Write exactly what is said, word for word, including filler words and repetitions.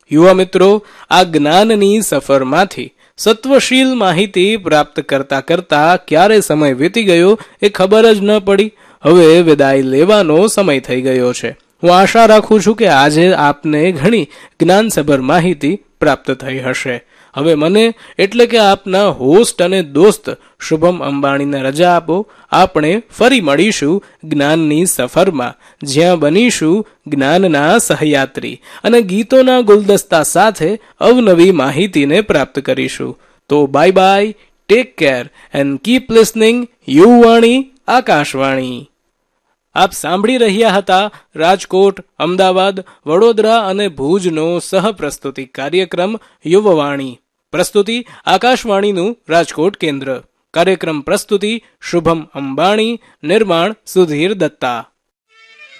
યુવા મિત્રો, આ જ્ઞાનની સફરમાંથી સત્વશીલ માહિતી પ્રાપ્ત કરતા કરતા ક્યારે સમય વીતી ગયો એ ખબર જ ન પડી. હવે વિદાય લેવાનો સમય થઈ ગયો છે. હું આશા રાખું છું કે આજે આપને ઘણી જ્ઞાનસભર માહિતી પ્રાપ્ત થઈ હશે. હવે મને એટલે કે આપના હોસ્ટ અને દોસ્ત શુભમ અંબાણીને રજા આપો. આપણે ફરી મળીશું જ્ઞાનની સફરમાં, જ્યાં બનીશું જ્ઞાનના સહયાત્રી અને ગીતોના ગુલદસ્તા સાથે અવનવી માહિતીને પ્રાપ્ત કરીશું. તો bye bye, take care and keep listening યુવાણી Akashvani. આપ સાંભળી રહ્યા હતા રાજકોટ, અમદાવાદ, વડોદરા અને ભુજનો સહપ્રસ્તુતિ કાર્યક્રમ યુવવાણી. પ્રસ્તુતિ આકાશવાણીનું રાજકોટ કેન્દ્ર. કાર્યક્રમ પ્રસ્તુતિ શુભમ અંબાણી. નિર્માણ સુધીર દત્તા.